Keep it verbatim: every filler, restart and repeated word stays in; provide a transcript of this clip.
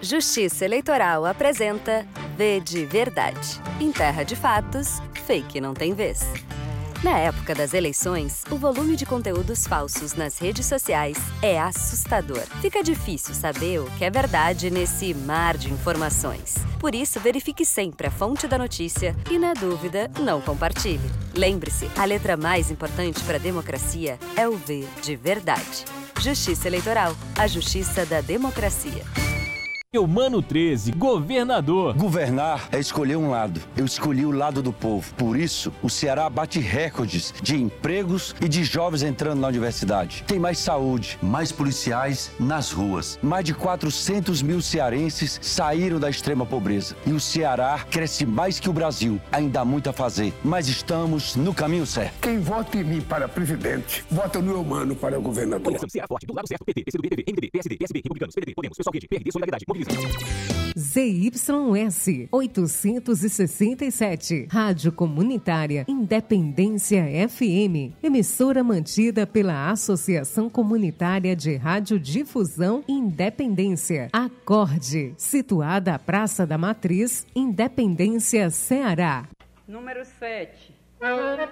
Justiça Eleitoral apresenta V de Verdade. Em terra de fatos, fake não tem vez. Na época das eleições, o volume de conteúdos falsos nas redes sociais é assustador. Fica difícil saber o que é verdade nesse mar de informações. Por isso, verifique sempre a fonte da notícia e, na dúvida, não compartilhe. Lembre-se, a letra mais importante para a democracia é o V de Verdade. Justiça Eleitoral, a justiça da democracia. Eumano treze, governador. Governar é escolher um lado. Eu escolhi o lado do povo. Por isso, o Ceará bate recordes de empregos e de jovens entrando na universidade. Tem mais saúde, mais policiais nas ruas. Mais de quatrocentos mil cearenses saíram da extrema pobreza. E o Ceará cresce mais que o Brasil. Ainda há muito a fazer, mas estamos no caminho certo. Quem vota em mim para presidente, vota no Eumano para governador. Coligação Ceará Forte, do lado certo, P T, P C do B, P V, M D B, P S D, P S B, Republicanos, P D T, Podemos, Pessoal Quente, P R D, Solidariedade, Mobilização. Z Y S oitocentos e sessenta e sete, Rádio Comunitária Independência F M, emissora mantida pela Associação Comunitária de Radiodifusão Independência, Acorde, situada à Praça da Matriz, Independência, Ceará. Número sete.